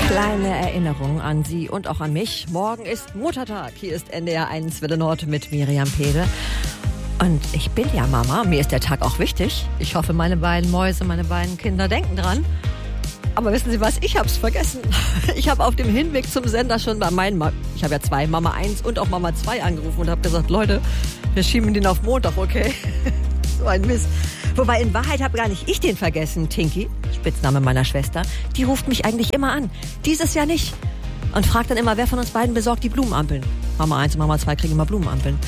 Kleine Erinnerung an Sie und auch an mich. Morgen ist Muttertag. Hier ist NDR 1 Welle Nord mit Miriam Pede. Und ich bin ja Mama. Mir ist der Tag auch wichtig. Ich hoffe, meine beiden Mäuse, meine beiden Kinder denken dran. Aber wissen Sie was? Ich hab's vergessen. Ich habe auf dem Hinweg zum Sender schon bei ich habe ja zwei, Mama 1 und auch Mama 2 angerufen und habe gesagt, Leute, wir schieben den auf Montag, okay? So ein Mist. Wobei in Wahrheit habe gar nicht ich den vergessen. Tinky, Spitzname meiner Schwester, die ruft mich eigentlich immer an. Dieses Jahr nicht. Und fragt dann immer, wer von uns beiden besorgt die Blumenampeln. Mama 1 und Mama 2 kriegen immer Blumenampeln.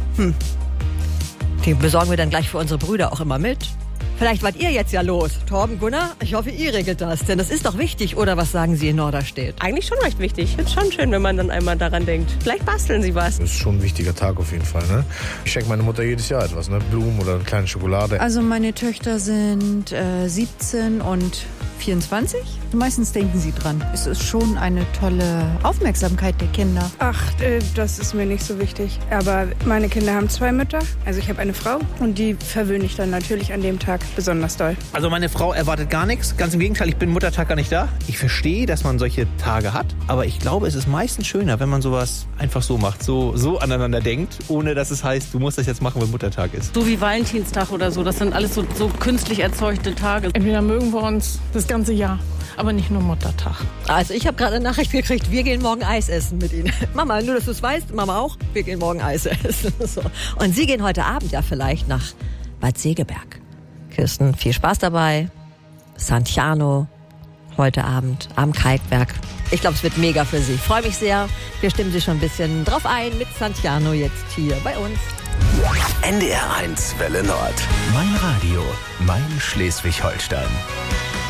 Die besorgen wir dann gleich für unsere Brüder auch immer mit. Vielleicht wart ihr jetzt ja los. Torben, Gunnar, ich hoffe, ihr regelt das. Denn das ist doch wichtig, oder was sagen Sie in Norderstedt? Eigentlich schon recht wichtig. Ich finde es schon schön, wenn man dann einmal daran denkt. Vielleicht basteln Sie was. Das ist schon ein wichtiger Tag auf jeden Fall. Ne? Ich schenke meiner Mutter jedes Jahr etwas. Ne? Blumen oder eine kleine Schokolade. Also meine Töchter sind 17 und 24. Meistens denken sie dran. Es ist schon eine tolle Aufmerksamkeit der Kinder. Ach, das ist mir nicht so wichtig. Aber meine Kinder haben 2 Mütter. Also ich habe eine Frau und die verwöhne ich dann natürlich an dem Tag besonders doll. Also meine Frau erwartet gar nichts. Ganz im Gegenteil, ich bin Muttertag gar nicht da. Ich verstehe, dass man solche Tage hat. Aber ich glaube, es ist meistens schöner, wenn man sowas einfach so macht. So aneinander denkt, ohne dass es heißt, du musst das jetzt machen, wenn Muttertag ist. So wie Valentinstag oder so. Das sind alles so künstlich erzeugte Tage. Entweder mögen wir uns das ganze Jahr, aber nicht nur Muttertag. Also ich habe gerade eine Nachricht gekriegt, wir gehen morgen Eis essen mit Ihnen. Mama, nur dass du es weißt, Mama auch, wir gehen morgen Eis essen. So. Und Sie gehen heute Abend ja vielleicht nach Bad Segeberg. Kirsten, viel Spaß dabei. Santiano, heute Abend am Kalkberg. Ich glaube, es wird mega für Sie. Freue mich sehr. Wir stimmen Sie schon ein bisschen drauf ein mit Santiano jetzt hier bei uns. NDR 1 Welle Nord. Mein Radio, mein Schleswig-Holstein.